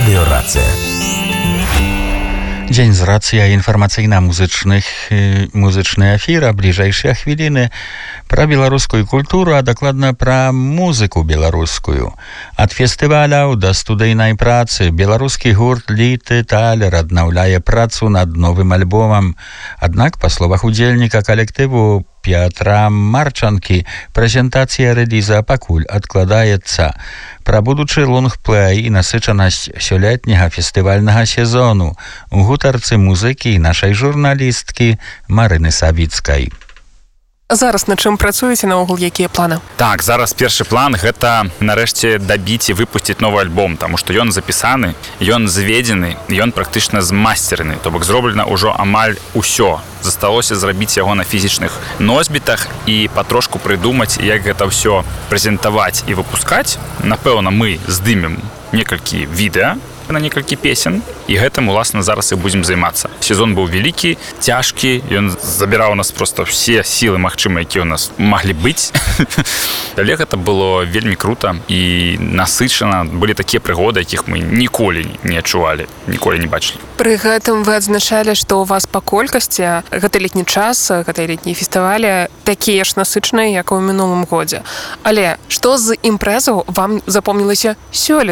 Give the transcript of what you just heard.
Радыё Рацыя. Дзень з рацыя інфармацыйна-музычны эфір, а бліжэйшыя хвіліны пра беларускую культуру, а дакладна пра музыку беларускую. Ад фестываляў да студыйнай працы беларускі гурт «Літы Талер» аднаўляе працу над новым альбомам. Аднак, па словах удзельніка калектыву Пятра Марчанкі, прэзентацыя рэліза пакуль адкладаецца. Пра будучы лонгплэй і насычанасць сёлетняга фестывальнага сезону у гутарцы музыкі і нашай журналісткі Марыны Савіцкай. Зараз над чым працуеце, наогул якія планы? Так, зараз першы план гэта нарэшце дабіць і выпусціць новы альбом, таму што ён запісаны, ён зведзены, ён практычна змасцераны, то бок зроблена ўжо амаль усё. Засталося зрабіць яго на фізічных носьбітах і патрошку прыдумаць, як гэта ўсё прэзентаваць і выпускаць. Напэўна, мы здымем некалькі відэа на некалькі песен, і гэтым, уласна, зараз і будзем займацца. Сезон быў вялікі, цяжкі, ён забіраў у нас проста ўсе сілы магчымыя, якія ў нас маглі быць. Але гэта было вельмі крута і насычана. Былі такія прыгоды, якіх мы ніколі не адчувалі, ніколі не бачылі. Пры гэтым вы адзначалі, што ў вас па колькасці гэты летні час, гэтыя летнія фестывалі такія ж насычаныя, як і ў мінулым годзе. Але што з імпрэзаў вам запомнілася сёлета?